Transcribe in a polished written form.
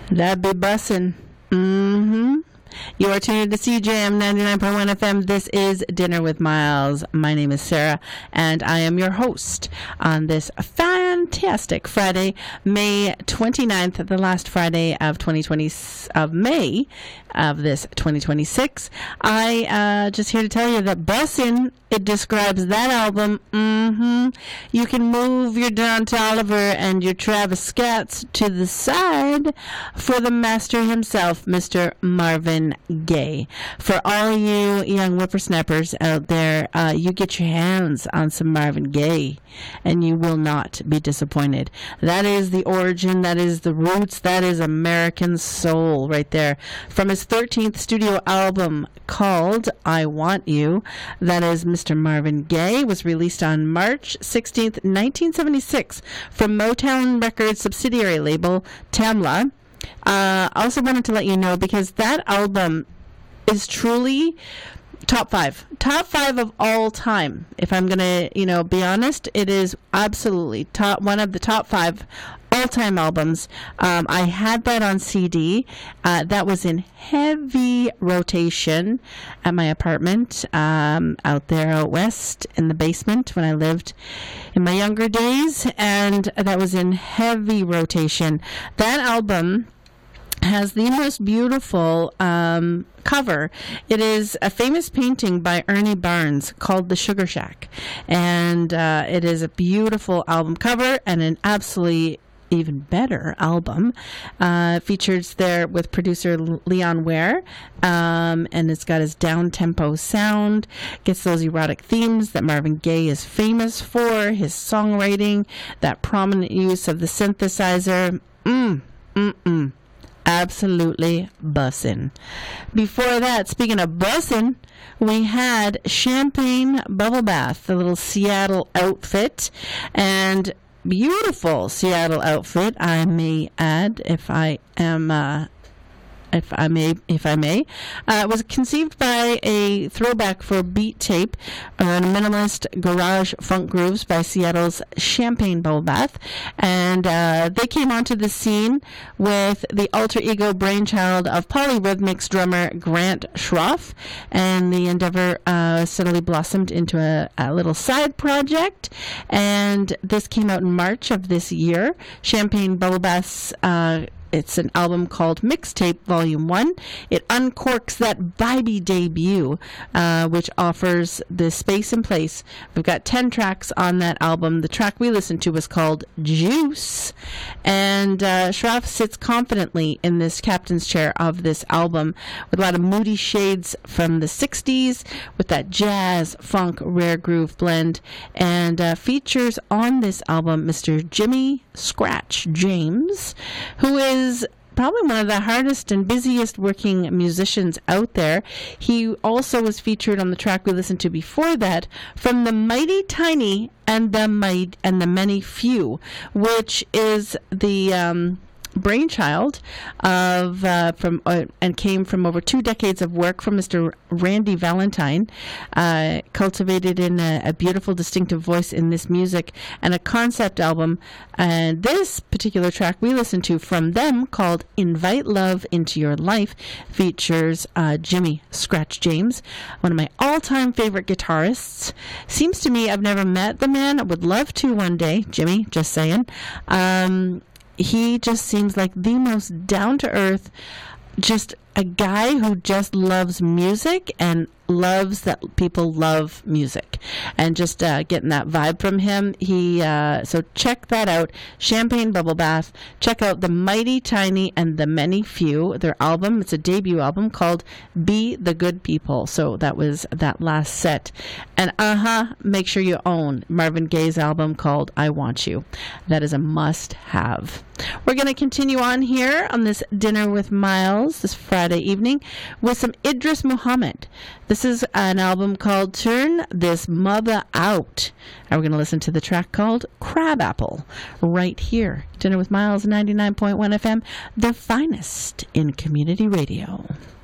That'd be bussin'. Mm-hmm. You are tuned to CJM 99.1 FM. This is Dinner with Miles. My name is Sarah, and I am your host on this fantastic Friday, May 29th, the last Friday of May of this 2026. I just here to tell you that Bussin', it describes that album. You can move your Don Toliver and your Travis Scotts to the side for the master himself, Mr. Marvin Gaye. For all you young whippersnappers out there, you get your hands on some Marvin Gaye and you will not be disappointed. That is the origin, that is the roots, that is American soul right there. From his 13th studio album called I Want You, that is Mr. Marvin Gaye, was released on March 16th, 1976 from Motown Records subsidiary label Tamla. Also wanted to let you know, because that album is truly top five of all time. If I'm gonna, be honest, it is absolutely one of the top five all-time albums. I had that on CD. That was in heavy rotation at my apartment out there out west in the basement when I lived in my younger days, and that was in heavy rotation. That album has the most beautiful cover. It is a famous painting by Ernie Barnes called The Sugar Shack, and it is a beautiful album cover and an absolutely even better album. Features there with producer Leon Ware, and it's got his down-tempo sound, gets those erotic themes that Marvin Gaye is famous for, his songwriting, that prominent use of the synthesizer. Absolutely bussin'. Before that, speaking of bussin', we had Champagne Bubble Bath, the little Seattle outfit, and beautiful Seattle outfit, I may add, if I may. It was conceived by a throwback for beat tape on minimalist garage funk grooves by Seattle's Champagne Bubble Bath, and they came onto the scene with the alter ego brainchild of Polyrhythmics drummer Grant Schroff, and the endeavor suddenly blossomed into a little side project, and this came out in March of this year. Champagne Bubble Bath's it's an album called Mixtape Volume 1. It uncorks that vibey debut, which offers the space and place. We've got 10 tracks on that album. The track we listened to was called Juice. And Schroff sits confidently in this captain's chair of this album with a lot of moody shades from the 60s with that jazz, funk, rare groove blend. And features on this album Mr. Jimmy Scratch James, who is probably one of the hardest and busiest working musicians out there. He also was featured on the track we listened to before that, From the Mighty Tiny and the Many Few, which is the brainchild of and came from over 2 decades of work from Mr. Randy Valentine, cultivated in a beautiful distinctive voice in this music, and a concept album. And this particular track we listened to from them, called Invite Love Into Your Life, features Jimmy Scratch James, one of my all-time favorite guitarists. Seems to me I've never met the man. I would love to one day. Jimmy, just saying. He just seems like the most down-to-earth, just a guy who just loves music and loves that people love music, and just getting that vibe from him. So check that out, Champagne Bubble Bath. Check out The Mighty Tiny and the Many Few, their album. It's a debut album called Be the Good People. So that was that last set. And make sure you own Marvin Gaye's album called I Want You. That is a must-have. We're going to continue on here on this Dinner with Miles this Friday evening with some Idris Muhammad. This is an album called Turn This Mother Out. And we're going to listen to the track called Crabapple right here. Dinner with Miles, 99.1 FM, the finest in community radio.